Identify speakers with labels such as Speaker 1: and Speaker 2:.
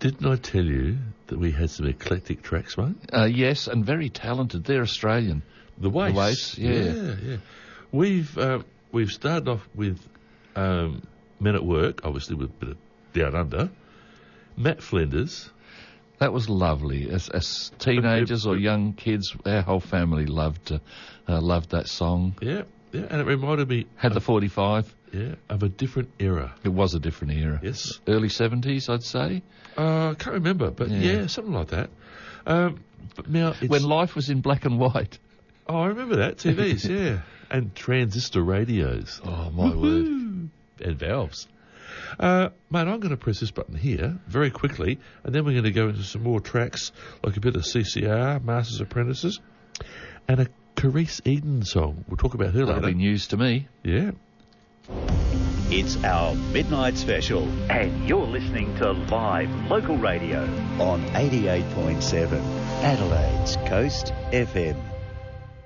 Speaker 1: Didn't I tell you that we had some eclectic tracks, mate?
Speaker 2: Yes, and very talented. They're Australian.
Speaker 1: The Waifs.
Speaker 2: The Waifs, yeah.
Speaker 1: Yeah. We've started off with Men at Work, obviously with a bit of Down Under. Matt Flinders.
Speaker 2: That was lovely. As teenagers or young kids, our whole family loved that song.
Speaker 1: Yeah, and it reminded me...
Speaker 2: Had the 45.
Speaker 1: Yeah, of a different era.
Speaker 2: It was a different era.
Speaker 1: Yes.
Speaker 2: Early 70s, I'd say.
Speaker 1: I can't remember, but yeah something like that. But now it's...
Speaker 2: When life was in black and white.
Speaker 1: Oh, I remember that. TVs, yeah. And transistor radios.
Speaker 2: Oh, my word.
Speaker 1: And valves. Mate, I'm going to press this button here very quickly, and then we're going to go into some more tracks, like a bit of CCR, Masters Apprentices, and a Carice Eden song. We'll talk about her later.
Speaker 2: That'll be news to me.
Speaker 1: Yeah.
Speaker 3: It's our midnight special,
Speaker 4: And you're listening to live local radio
Speaker 3: on 88.7 Adelaide's Coast FM.